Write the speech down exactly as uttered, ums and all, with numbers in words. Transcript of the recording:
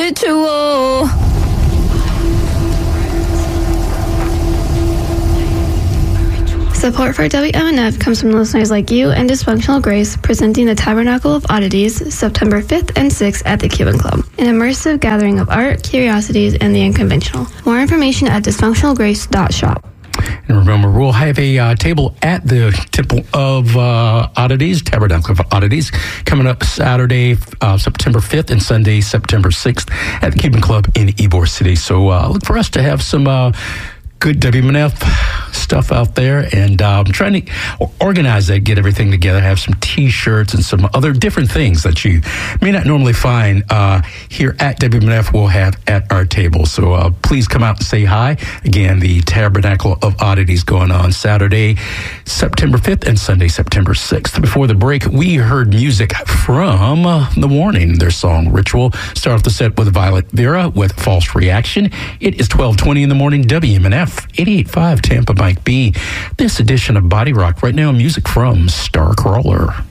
ritual. Support for W M N F comes from listeners like you and Dysfunctional Grace, presenting the Tabernacle of Oddities September fifth and sixth at the Cuban Club, an immersive gathering of art, curiosities, and the unconventional. More information at dysfunctional grace dot shop. And remember, we'll have a uh, table at the Temple of uh, Oddities, Tabernacle of Oddities, coming up Saturday, uh, September fifth, and Sunday, September sixth, at the Cuban Club in Ybor City. So uh, look for us to have some uh, good W M N F stuff out there, and um, trying to organize that, get everything together, have some T-shirts and some other different things that you may not normally find uh, here at W M N F. We'll have at our table. So uh, please come out and say hi. Again, the Tabernacle of Oddities going on Saturday, September fifth, and Sunday, September sixth. Before the break, we heard music from uh, The Warning, their song Ritual. Start off the set with Violet Vera with False Reaction. It is twelve twenty in the morning, W M N F, eighty-eight point five Tampa Mike B. This edition of Body Rock. Right now, music from Starcrawler.